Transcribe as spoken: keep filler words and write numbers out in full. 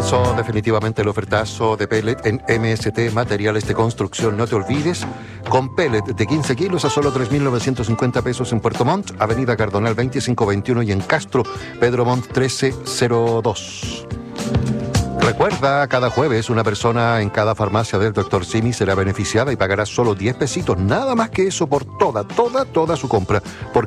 Comenzó definitivamente el ofertazo de pellet en M S T Materiales de Construcción. No te olvides, con pellet de quince kilos a solo tres mil novecientos cincuenta pesos en Puerto Montt, Avenida Cardonal veinticinco veintiuno, y en Castro, Pedro Montt trece cero dos. Recuerda, cada jueves una persona en cada farmacia del doctor Simi será beneficiada y pagará solo diez pesitos, nada más que eso, por toda, toda, toda su compra. Porque